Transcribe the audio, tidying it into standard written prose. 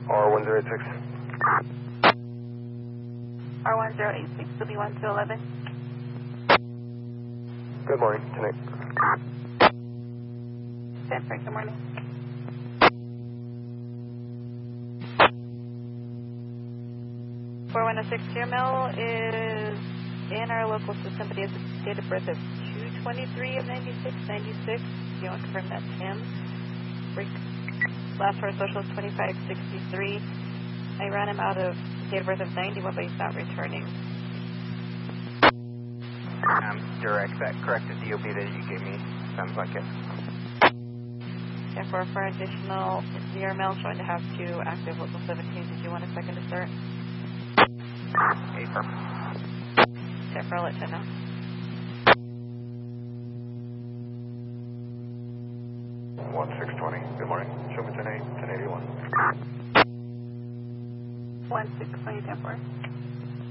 R1086. R1086 will be 1 to 11. Good morning, tonight. 10 for good morning. $4106 is in our local system, but he has a date of birth of 2/23 of 96. Do you want to confirm that's him? Last four social is 2563. I ran him out of date of birth of 91, but he's not returning. Direct, that corrected DOB that you gave me. Sounds like it. Therefore, for additional VRML showing to have 2 active local 17, did you want a second to start? Affirm. Therefore, I'll let you know. 1620. Good morning. Show me 1081. 1620, 10-4.